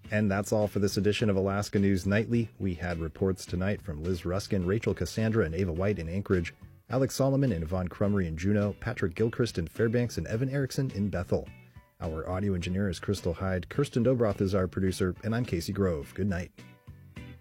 And that's all for this edition of Alaska News Nightly. We had reports tonight from Liz Ruskin, Rachel Cassandra, and Ava White in Anchorage, Alex Solomon and Yvonne Crumry in Juneau, Patrick Gilchrist in Fairbanks, and Evan Erickson in Bethel. Our audio engineer is Crystal Hyde. Kirsten Dobroth is our producer, and I'm Casey Grove. Good night.